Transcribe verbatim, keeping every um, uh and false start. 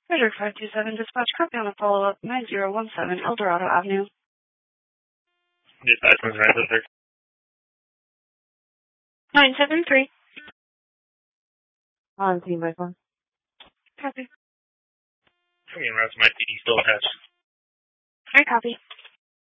Roger, five two seven dispatch, copy on a follow-up, nine zero one seven El Dorado Avenue. Dispatch, nine seven three. nine seven three. On team by phone. Copy. Coming around to my P D still attached. I copy.